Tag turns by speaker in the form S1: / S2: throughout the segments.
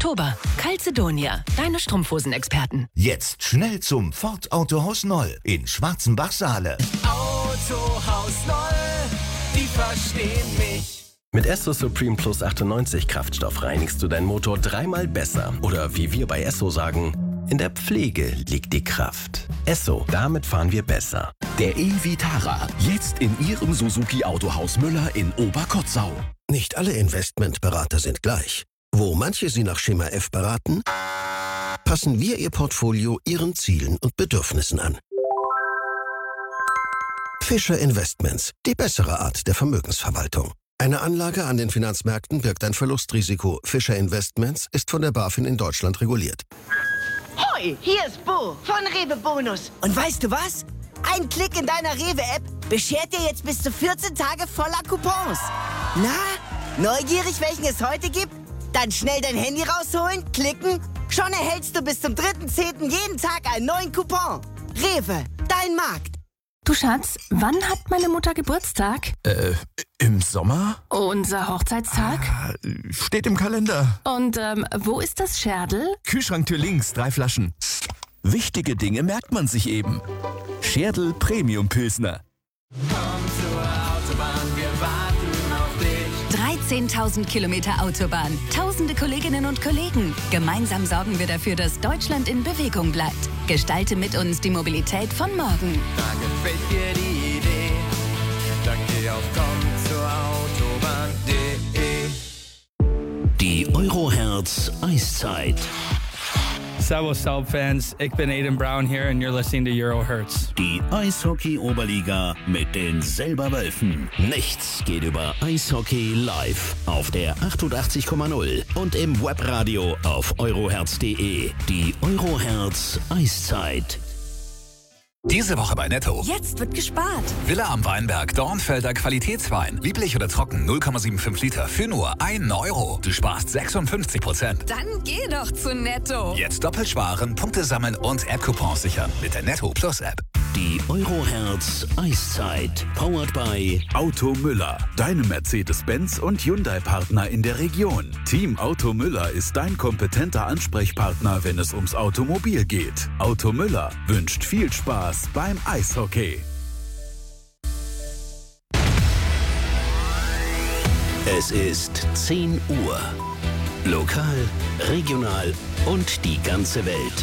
S1: Oktober. Calzedonia, deine Strumpfhosen-Experten.
S2: Jetzt schnell zum Ford Autohaus Noll in Schwarzenbach-Saale.
S3: Autohaus Noll, die verstehen mich.
S4: Mit Esso Supreme Plus 98 Kraftstoff reinigst du deinen Motor 3-mal besser. Oder wie wir bei Esso sagen, in der Pflege liegt die Kraft. Esso, damit fahren wir besser.
S5: Der e-Vitara, jetzt in Ihrem Suzuki Autohaus Müller in Oberkotzau.
S6: Nicht alle Investmentberater sind gleich. Wo manche Sie nach Schema F beraten, passen wir Ihr Portfolio Ihren Zielen und Bedürfnissen an. Fischer Investments, die bessere Art der Vermögensverwaltung. Eine Anlage an den Finanzmärkten birgt ein Verlustrisiko. Fischer Investments ist von der BaFin in Deutschland reguliert.
S7: Hoi, hier ist Bo von Rewe Bonus. Und weißt du was? Ein Klick in deiner Rewe-App beschert dir jetzt bis zu 14 Tage voller Coupons. Na, neugierig, welchen es heute gibt? Dann schnell dein Handy rausholen, klicken. Schon erhältst du bis zum 3.10. jeden Tag einen neuen Coupon. Rewe, dein Markt.
S1: Du Schatz, wann hat meine Mutter Geburtstag?
S5: Im Sommer?
S1: Unser Hochzeitstag?
S5: Steht im Kalender.
S1: Und wo ist das Scherdl?
S5: Kühlschranktür links, 3 Flaschen. Wichtige Dinge merkt man sich eben. Scherdl Premium Pilsner.
S3: Komm zur Autobahn, wir warten auf dich.
S8: 13.000 Kilometer Autobahn, tausende Kolleginnen und Kollegen. Gemeinsam sorgen wir dafür, dass Deutschland in Bewegung bleibt. Gestalte mit uns die Mobilität von morgen.
S3: Da gefällt dir die Idee, dann geh auf kommzurautobahn.de.
S5: Die Eurohertz Eiszeit.
S9: Servus Saub-Fans, ich bin Aiden Brown hier und you're listening to Eurohertz.
S5: Die Eishockey-Oberliga mit den Silberwölfen. Nichts geht über Eishockey live auf der 88,0 und im Webradio auf eurohertz.de. Die Eurohertz Eiszeit.
S10: Diese Woche bei Netto.
S8: Jetzt wird gespart.
S10: Villa am Weinberg, Dornfelder Qualitätswein. Lieblich oder trocken, 0,75 Liter für nur 1 Euro. Du sparst 56%.
S8: Dann geh doch zu Netto.
S10: Jetzt doppelt sparen, Punkte sammeln und App-Coupons sichern mit der Netto Plus App.
S5: Die Eurohertz Eiszeit. Powered by
S11: Auto Müller, deinem Mercedes-Benz und Hyundai-Partner in der Region. Team Auto Müller ist dein kompetenter Ansprechpartner, wenn es ums Automobil geht. Auto Müller wünscht viel Spaß beim Eishockey.
S5: Es ist 10 Uhr. Lokal, regional und die ganze Welt.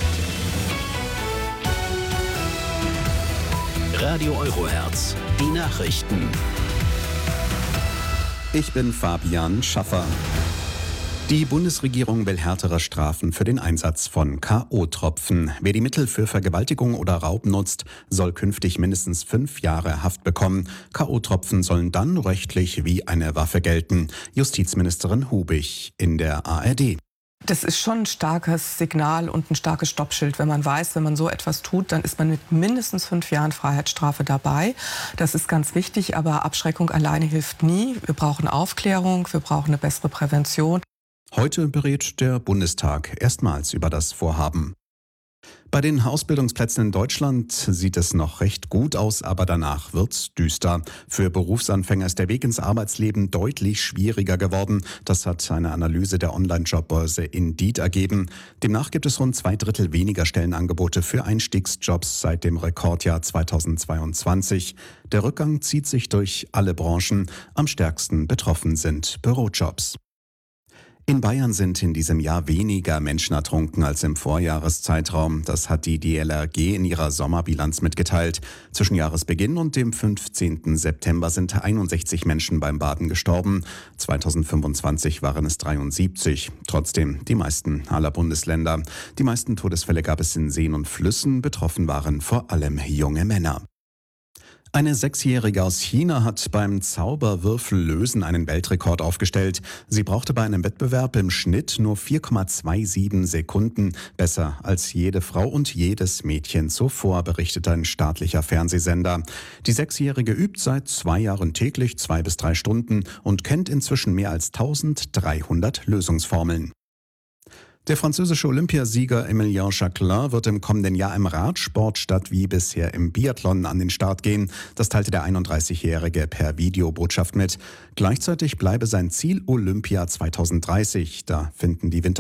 S5: Radio Eurohertz, die Nachrichten.
S12: Ich bin Fabian Schaffer. Die Bundesregierung will härtere Strafen für den Einsatz von K.O.-Tropfen. Wer die Mittel für Vergewaltigung oder Raub nutzt, soll künftig mindestens 5 Jahre Haft bekommen. K.O.-Tropfen sollen dann rechtlich wie eine Waffe gelten. Justizministerin Hubig in der ARD.
S13: Das ist schon ein starkes Signal und ein starkes Stoppschild, wenn man weiß, wenn man so etwas tut, dann ist man mit mindestens 5 Jahren Freiheitsstrafe dabei. Das ist ganz wichtig, aber Abschreckung alleine hilft nie. Wir brauchen Aufklärung, wir brauchen eine bessere Prävention.
S12: Heute berät der Bundestag erstmals über das Vorhaben. Bei den Ausbildungsplätzen in Deutschland sieht es noch recht gut aus, aber danach wird's düster. Für Berufsanfänger ist der Weg ins Arbeitsleben deutlich schwieriger geworden. Das hat eine Analyse der Online-Jobbörse Indeed ergeben. Demnach gibt es rund 2/3 weniger Stellenangebote für Einstiegsjobs seit dem Rekordjahr 2022. Der Rückgang zieht sich durch alle Branchen. Am stärksten betroffen sind Bürojobs. In Bayern sind in diesem Jahr weniger Menschen ertrunken als im Vorjahreszeitraum. Das hat die DLRG in ihrer Sommerbilanz mitgeteilt. Zwischen Jahresbeginn und dem 15. September sind 61 Menschen beim Baden gestorben. 2025 waren es 73. Trotzdem die meisten aller Bundesländer. Die meisten Todesfälle gab es in Seen und Flüssen. Betroffen waren vor allem junge Männer. Eine 6-Jährige aus China hat beim Zauberwürfellösen einen Weltrekord aufgestellt. Sie brauchte bei einem Wettbewerb im Schnitt nur 4,27 Sekunden. Besser als jede Frau und jedes Mädchen zuvor, berichtet ein staatlicher Fernsehsender. Die 6-Jährige übt seit 2 Jahren täglich 2 bis 3 Stunden und kennt inzwischen mehr als 1300 Lösungsformeln. Der französische Olympiasieger Emilien Jacquelin wird im kommenden Jahr im Radsport statt wie bisher im Biathlon an den Start gehen. Das teilte der 31-Jährige per Videobotschaft mit. Gleichzeitig bleibe sein Ziel Olympia 2030. Da finden die